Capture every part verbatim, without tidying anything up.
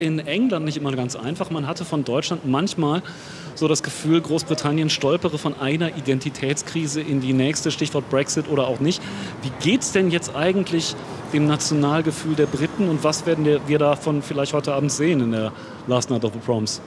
In England nicht immer ganz einfach. Man hatte von Deutschland manchmal so das Gefühl, Großbritannien stolpere von einer Identitätskrise in die nächste, Stichwort Brexit oder auch nicht. Wie geht es denn jetzt eigentlich dem Nationalgefühl der Briten und was werden wir davon vielleicht heute Abend sehen in der Last Night of the Proms?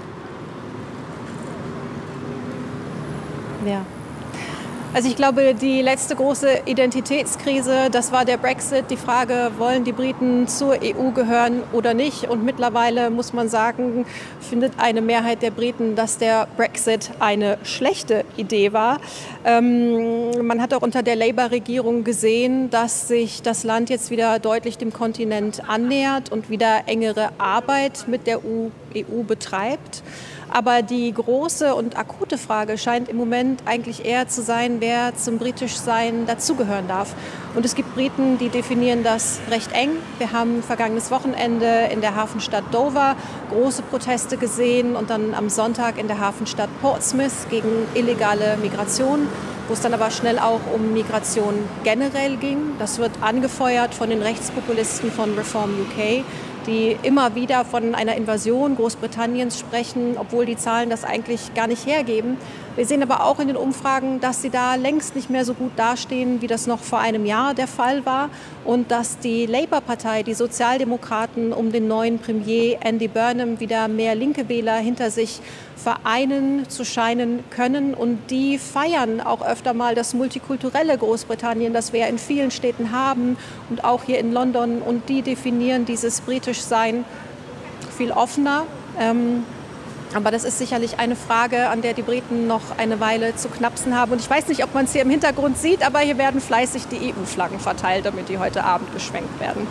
Ja. Also ich glaube, die letzte große Identitätskrise, das war der Brexit. Die Frage, wollen die Briten zur E U gehören oder nicht? Und mittlerweile muss man sagen, findet eine Mehrheit der Briten, dass der Brexit eine schlechte Idee war. Ähm, man hat auch unter der Labour-Regierung gesehen, dass sich das Land jetzt wieder deutlich dem Kontinent annähert und wieder engere Arbeit mit der E U betreibt. Aber die große und akute Frage scheint im Moment eigentlich eher zu sein, wer zum Britischsein dazugehören darf. Und es gibt Briten, die definieren das recht eng. Wir haben vergangenes Wochenende in der Hafenstadt Dover große Proteste gesehen und dann am Sonntag in der Hafenstadt Portsmouth gegen illegale Migration, wo es dann aber schnell auch um Migration generell ging. Das wird angefeuert von den Rechtspopulisten von Reform U K, die immer wieder von einer Invasion Großbritanniens sprechen, obwohl die Zahlen das eigentlich gar nicht hergeben. Wir sehen aber auch in den Umfragen, dass sie da längst nicht mehr so gut dastehen, wie das noch vor einem Jahr der Fall war und dass die Labour-Partei, die Sozialdemokraten um den neuen Premier Andy Burnham wieder mehr linke Wähler hinter sich vereinen zu scheinen können. Und die feiern auch öfter mal das multikulturelle Großbritannien, das wir ja in vielen Städten haben und auch hier in London. Und die definieren dieses Britischsein viel offener. Ähm, Aber das ist sicherlich eine Frage, an der die Briten noch eine Weile zu knapsen haben. Und ich weiß nicht, ob man es hier im Hintergrund sieht, aber hier werden fleißig die E U-Flaggen verteilt, damit die heute Abend geschwenkt werden.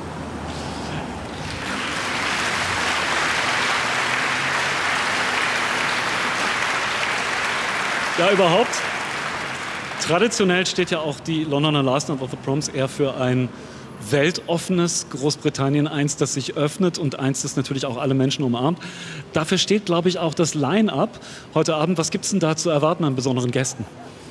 Ja, überhaupt. Traditionell steht ja auch die Londoner Last Night of the Proms eher für ein weltoffenes Großbritannien, eins, das sich öffnet und eins, das natürlich auch alle Menschen umarmt. Dafür steht, glaube ich, auch das Line-Up heute Abend. Was gibt es denn da zu erwarten an besonderen Gästen?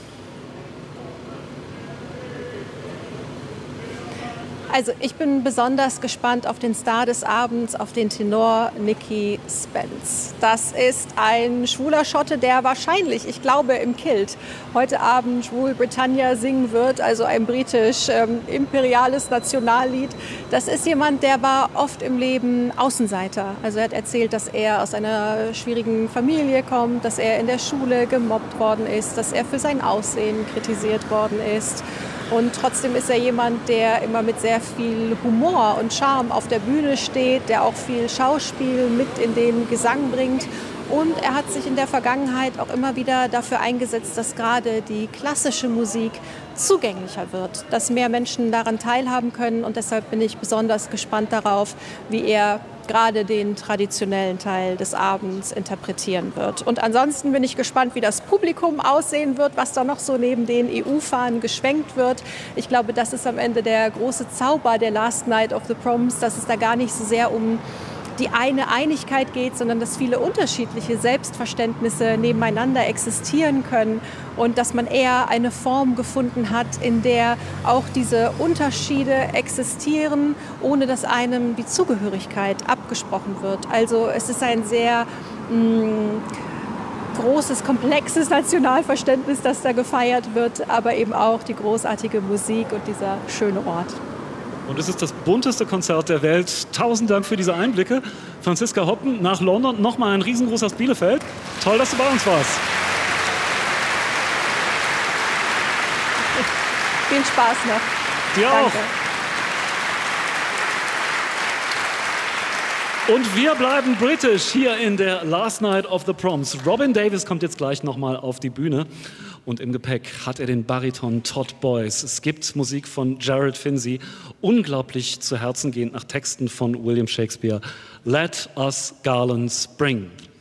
Also ich bin besonders gespannt auf den Star des Abends, auf den Tenor Nicky Spence. Das ist ein schwuler Schotte, der wahrscheinlich, ich glaube, im Kilt heute Abend Schwul Britannia singen wird, also ein britisch ähm, imperiales Nationallied. Das ist jemand, der war oft im Leben Außenseiter. Also er hat erzählt, dass er aus einer schwierigen Familie kommt, dass er in der Schule gemobbt worden ist, dass er für sein Aussehen kritisiert worden ist. Und trotzdem ist er jemand, der immer mit sehr viel Humor und Charme auf der Bühne steht, der auch viel Schauspiel mit in den Gesang bringt. Und er hat sich in der Vergangenheit auch immer wieder dafür eingesetzt, dass gerade die klassische Musik zugänglicher wird, dass mehr Menschen daran teilhaben können. Und deshalb bin ich besonders gespannt darauf, wie er gerade den traditionellen Teil des Abends interpretieren wird. Und ansonsten bin ich gespannt, wie das Publikum aussehen wird, was da noch so neben den E U-Fahnen geschwenkt wird. Ich glaube, das ist am Ende der große Zauber der Last Night of the Proms, dass es da gar nicht so sehr um die eine Einigkeit geht, sondern dass viele unterschiedliche Selbstverständnisse nebeneinander existieren können und dass man eher eine Form gefunden hat, in der auch diese Unterschiede existieren, ohne dass einem die Zugehörigkeit abgesprochen wird. Also es ist ein sehr mh, großes, komplexes Nationalverständnis, das da gefeiert wird, aber eben auch die großartige Musik und dieser schöne Ort. Und es ist das bunteste Konzert der Welt. Tausend Dank für diese Einblicke. Franziska Hoppen nach London. Nochmal ein riesengroßes aus Bielefeld. Toll, dass du bei uns warst. Viel Spaß noch. Dir Danke. auch. Und wir bleiben britisch hier in der Last Night of the Proms. Robin Davis kommt jetzt gleich nochmal auf die Bühne. Und im Gepäck hat er den Bariton Todd Boyce. Es gibt Musik von Gerald Finzi, unglaublich zu Herzen gehend nach Texten von William Shakespeare. Let us garlands bring.